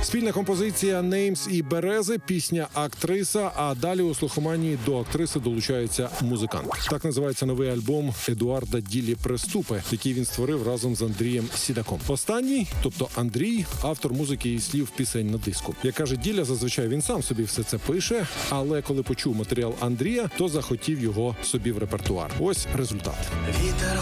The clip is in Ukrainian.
Спільна композиція «Names» і «Берези», пісня «Актриса», а далі у слухоманії до актриси долучається музикант. Так називається новий альбом Едуарда Ділі «Приступи», який він створив разом з Андрієм Сідаком. Останній, тобто Андрій, автор музики і слів пісень на диску. Як каже Діля, зазвичай він сам собі все це пише, але коли почув матеріал Андрія, то захотів його собі в репертуар. Ось результат.